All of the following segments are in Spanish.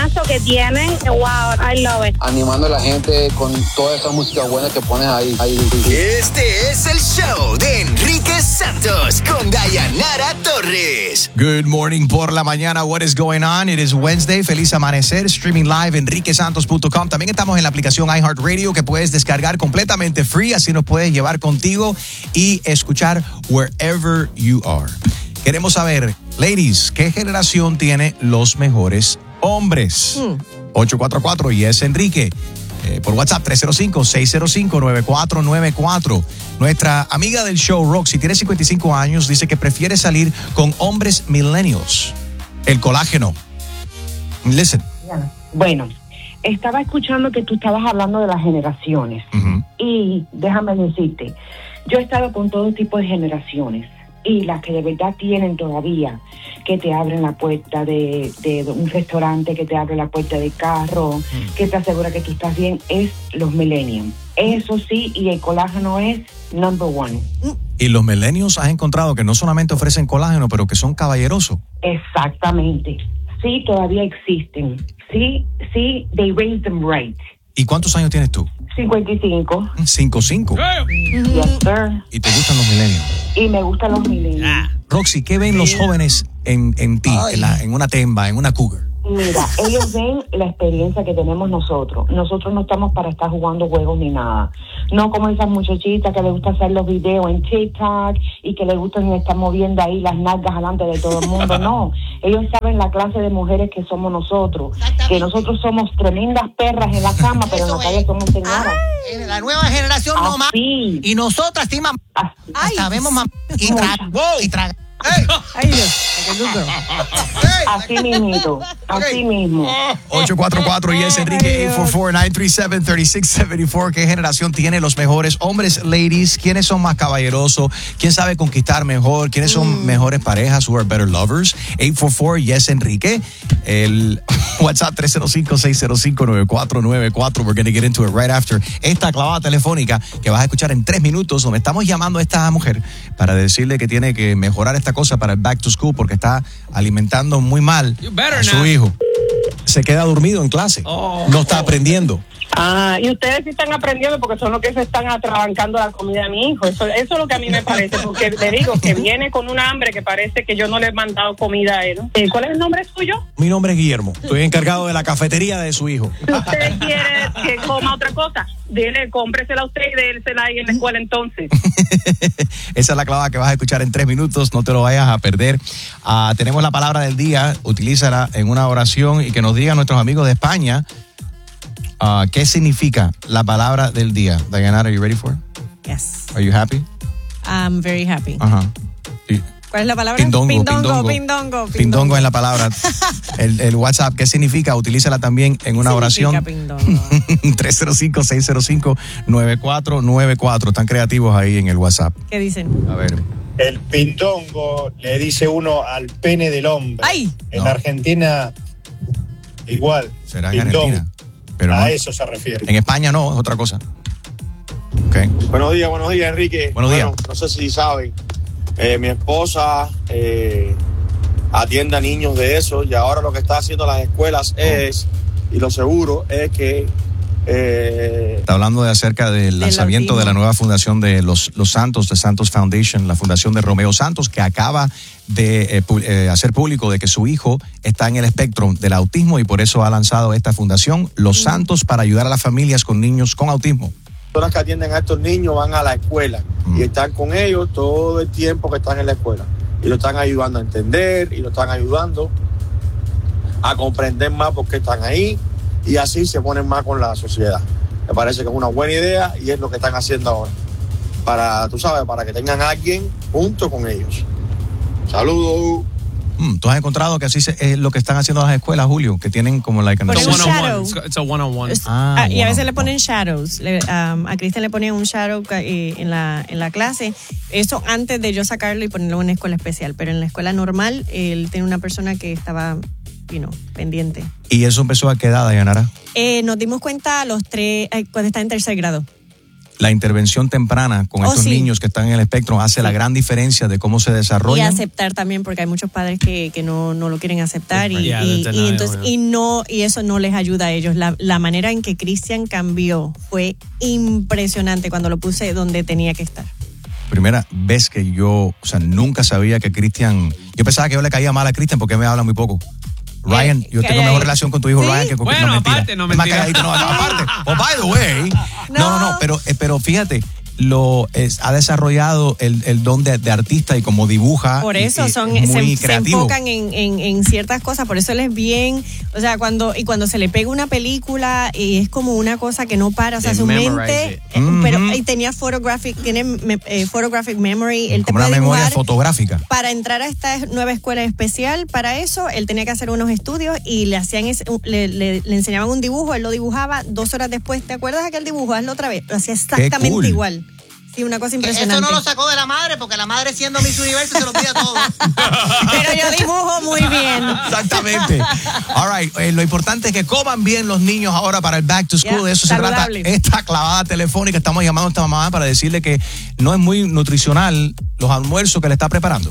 temazo que tienen. Wow, I love it. Animando a la gente con toda esa música buena que pones ahí. Este es el show de Enrique Santos con Dayanara Torres. Good morning por la mañana. What is going on? It is Wednesday. Feliz amanecer. Streaming live enriquesantos.com. También estamos en la aplicación iHeartRadio que puedes descargar completamente free. Así nos puedes llevar contigo y escuchar wherever you are. Queremos saber, ladies, ¿qué generación tiene los mejores hombres? 844 y es Enrique. Por WhatsApp 305-605-9494. Nuestra amiga del show, Roxy, tiene 55 años, dice que prefiere salir con hombres millennials. El colágeno. Listen. Bueno, estaba escuchando que tú estabas hablando de las generaciones. Y déjame decirte, yo he estado con todo tipo de generaciones. Y las que de verdad tienen todavía, que te abren la puerta de un restaurante, que te abre la puerta del carro, que te asegura que tú estás bien, es los millennials. Eso sí, y el colágeno es number one. Y los millennials has encontrado que no solamente ofrecen colágeno, pero que son caballerosos. Exactamente. Sí, todavía existen. Sí, they raise them right. ¿Y cuántos años tienes tú? 55. 55. Yes, sir. ¿Y te gustan los millennials? Y me gustan los millennials. Roxy, ¿qué ven los jóvenes en ti, en una Temba, en una Cougar? Mira, ellos ven la experiencia que tenemos nosotros. Nosotros no estamos para estar jugando juegos ni nada. No como esas muchachitas que les gusta hacer los videos en TikTok y que les gustan estar moviendo ahí las nalgas delante de todo el mundo. No, ellos saben la clase de mujeres que somos nosotros. Que nosotros somos tremendas perras en la cama, pero en la calle somos señoras. La nueva generación no más. Y nosotras sí, mamá. Sabemos, mamá. Y traga. Ay, así mismito, así mismo. 844 y es Enrique 844-937-3674. ¿Qué generación tiene los mejores hombres, ladies? ¿Quiénes son más caballerosos? ¿Quién sabe conquistar mejor? ¿Quiénes son mejores parejas? Who are better lovers? 844 y es Enrique. El WhatsApp 305-605-9494. We're going to get into it right after esta clavada telefónica que vas a escuchar en 3 minutos, donde estamos llamando a esta mujer para decirle que tiene que mejorar esta cosa para el back to school porque está alimentando muy mal a su hijo. Se queda dormido en clase. No está aprendiendo. Y ustedes sí están aprendiendo porque son los que se están atrabancando la comida de mi hijo. Eso es lo que a mí me parece, porque le digo que viene con un hambre que parece que yo no le he mandado comida a él. ¿Cuál es el nombre suyo? Mi nombre es Guillermo. Estoy encargado de la cafetería de su hijo. Si usted quiere que coma otra cosa, dile, cómpresela a usted y dérsela ahí en la escuela entonces. Esa es la clavada que vas a escuchar en 3 minutos. No te lo vayas a perder. Tenemos la palabra del día. Utilízala en una oración y que nos digan nuestros amigos de España ¿qué significa la palabra del día? Dayanara, are you ready for it? Yes. Are you happy? I'm very happy. Sí. ¿Cuál es la palabra? Pindongo. Pindongo es la palabra. El WhatsApp, ¿qué significa? Utilízala también en una oración. 305-605-9494. Están creativos ahí en el WhatsApp. ¿Qué dicen? A ver. El pindongo le dice uno al pene del hombre. ¡Ay! En Argentina, igual. ¿Será en Argentina? Pero a no. eso se refiere. En España no, es otra cosa. Okay. Buenos días, Enrique. Buenos días. No sé si saben, mi esposa atiende a niños de eso y ahora lo que está haciendo las escuelas es, y lo seguro, es que está hablando acerca del lanzamiento de la nueva fundación de los Santos, de Santos Foundation, la fundación de Romeo Santos, que acaba de hacer público de que su hijo está en el espectro del autismo y por eso ha lanzado esta fundación, Los Santos, para ayudar a las familias con niños con autismo. Las que atienden a estos niños van a la escuela y están con ellos todo el tiempo que están en la escuela y lo están ayudando a entender y lo están ayudando a comprender más por qué están ahí y así se ponen más con la sociedad. Me parece que es una buena idea y es lo que están haciendo ahora para, tú sabes, para que tengan a alguien junto con ellos. Saludos. ¿Tú has encontrado que así es lo que están haciendo las escuelas, Julio? Que tienen como like an It's a one-on-one. Y a veces le ponen shadows. A Cristian le ponen un shadow en la clase. Eso antes de yo sacarlo y ponerlo en una escuela especial. Pero en la escuela normal, él tiene una persona que estaba, pendiente. ¿Y eso empezó a qué edad, Dayanara? Nos dimos cuenta a los 3, cuando está en 3er grado. la intervención temprana con estos niños que están en el espectro hace la gran diferencia de cómo se desarrollan. Y aceptar también, porque hay muchos padres que no lo quieren aceptar y eso no les ayuda a ellos. La manera en que Cristian cambió fue impresionante cuando lo puse donde tenía que estar. Primera vez que yo, nunca sabía que Cristian, yo pensaba que yo le caía mal a Cristian porque me habla muy poco. Ryan, yo tengo mejor relación con tu hijo, ¿sí? Ryan, que con bueno, aparte, no mentira. Aparte. Oh, by the way. No, pero fíjate, ha desarrollado el don de artista y como dibuja. Por eso se enfocan en ciertas cosas, por eso él es bien, cuando se le pega una película y es como una cosa que no para, su mente, pero y tenía photographic memory, él como te una puede memoria dibujar. Fotográfica. Para entrar a esta nueva escuela especial, para eso él tenía que hacer unos estudios y le enseñaban un dibujo, él lo dibujaba 2 horas después. ¿Te acuerdas de aquel dibujo? Hazlo otra vez. Lo hacía exactamente igual. Sí, una cosa impresionante. Eso no lo sacó de la madre, porque la madre, siendo Miss Universo, se lo pide a todos. Pero yo dibujo muy bien. Exactamente. All right, lo importante es que coman bien los niños ahora para el back to school. De eso saludable. Se trata esta clavada telefónica. Estamos llamando a esta mamá para decirle que no es muy nutricional los almuerzos que le está preparando.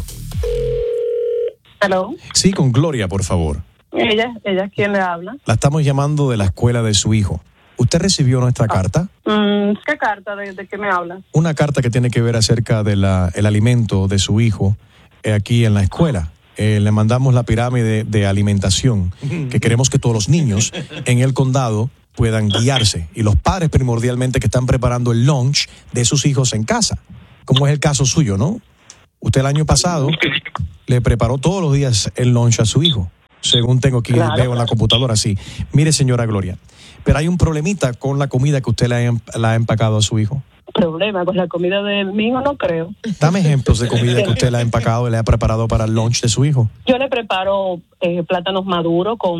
Hello. Sí, con Gloria, por favor. Ella es quien le habla. La estamos llamando de la escuela de su hijo. ¿Usted recibió nuestra carta? ¿Qué carta? ¿De qué me habla? Una carta que tiene que ver acerca de el alimento de su hijo aquí en la escuela. Le mandamos la pirámide de alimentación, que queremos que todos los niños en el condado puedan guiarse. Y los padres primordialmente que están preparando el lunch de sus hijos en casa, como es el caso suyo, ¿no? Usted el año pasado le preparó todos los días el lunch a su hijo, según tengo aquí, veo en la computadora, sí. Mire, señora Gloria, pero hay un problemita con la comida que usted le ha empacado a su hijo. ¿Problema con la comida de mi hijo? No creo. Dame ejemplos de comida que usted le ha empacado y le ha preparado para el lunch de su hijo. Yo le preparo plátanos maduros con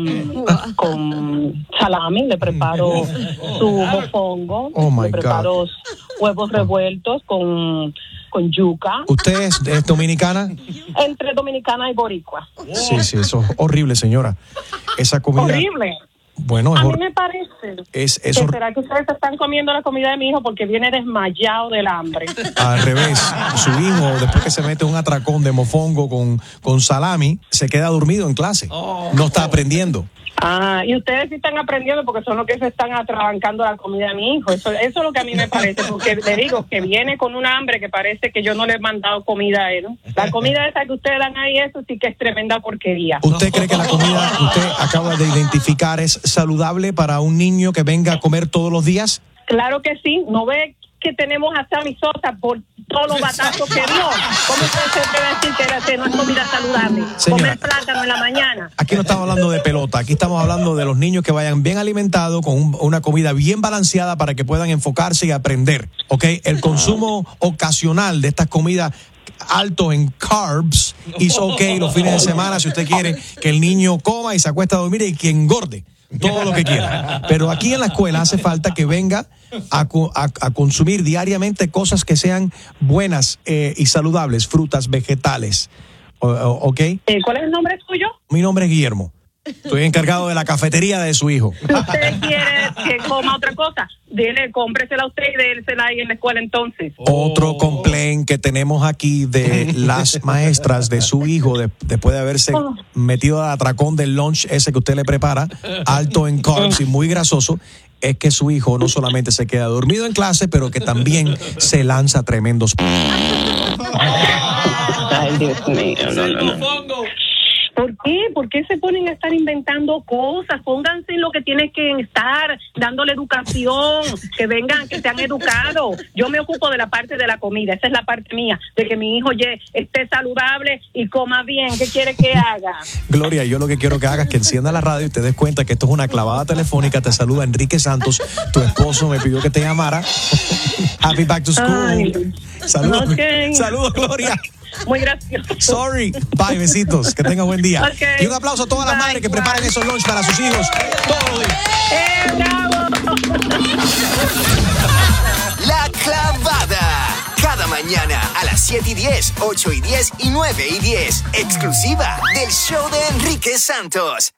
salami, le preparo su mofongo, le preparo huevos revueltos con yuca. ¿Usted es dominicana? Entre dominicana y boricua. Sí, eso es horrible, señora. Esa comida... Horrible. Bueno, a mí me parece ¿será que ustedes están comiendo la comida de mi hijo porque viene desmayado del hambre? Al revés, su hijo, después que se mete un atracón de mofongo con salami, se queda dormido en clase. No está aprendiendo. Y ustedes sí están aprendiendo porque son los que se están atrabancando la comida de mi hijo. Eso es lo que a mí me parece, porque le digo que viene con un hambre que parece que yo no le he mandado comida a él. La comida esa que ustedes dan ahí, eso sí que es tremenda porquería. ¿Usted cree que la comida que usted acaba de identificar es saludable para un niño que venga a comer todos los días? Claro que sí. ¿No ve que tenemos a Sammy Sosa por todos los batazos que dio? ¿Cómo se puede decir que no es comida saludable? Señora, comer plátano en la mañana. Aquí no estamos hablando de pelota, aquí estamos hablando de los niños que vayan bien alimentados, con una comida bien balanceada para que puedan enfocarse y aprender, ¿ok? El consumo ocasional de estas comidas alto en carbs es ok los fines de semana si usted quiere que el niño coma y se acuesta a dormir y que engorde todo lo que quiera. Pero aquí en la escuela hace falta que venga a consumir diariamente cosas que sean buenas y saludables, frutas, vegetales. ¿Ok? ¿Cuál es el nombre suyo? Mi nombre es Guillermo. Estoy encargado de la cafetería de su hijo. Si usted quiere que coma otra cosa, cómpresela a usted y désela ahí en la escuela entonces. Otro complaint que tenemos aquí de las maestras de su hijo, después de haberse metido al atracón del lunch ese que usted le prepara, alto en carbs y muy grasoso, es que su hijo no solamente se queda dormido en clase, pero que también se lanza tremendos... Ay, Dios mío, no. ¿Por qué? ¿Por qué se ponen a estar inventando cosas? Pónganse en lo que tienen que estar, dándole educación, que vengan, que sean educados. Yo me ocupo de la parte de la comida, esa es la parte mía, de que mi hijo esté saludable y coma bien. ¿Qué quiere que haga? Gloria, yo lo que quiero que hagas es que encienda la radio y te des cuenta que esto es una clavada telefónica. Te saluda Enrique Santos, tu esposo me pidió que te llamara. Happy back to school. Saludos, okay. Saludos, Gloria. Muy gracioso. Sorry. Bye, besitos. Que tenga buen día. Okay. Y un aplauso a todas las madres que preparan esos lunch para sus hijos todos los días. ¡Bravo! La clavada. Cada mañana a las 7:10, 8:10 y 9:10. Exclusiva del show de Enrique Santos.